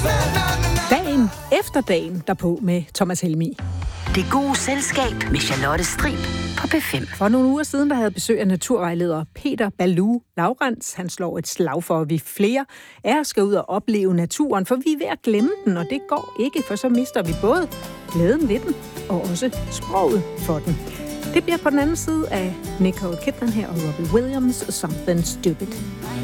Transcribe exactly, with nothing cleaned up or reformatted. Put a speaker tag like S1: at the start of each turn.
S1: Dagen efter dagen derpå med Thomas Helmig.
S2: Det gode selskab med Charlotte Strib på P fem.
S1: For nogle uger siden, der havde besøg af naturvejleder Peter Baloo Laurents. Han slår et slag for, at vi flere af os skal ud og opleve naturen, for vi er ved at glemme den, og det går ikke, for så mister vi både glæden ved den og også sproget for den. Det bliver på den anden side af Nicole Kidman her og Robbie Williams, Something Stupid.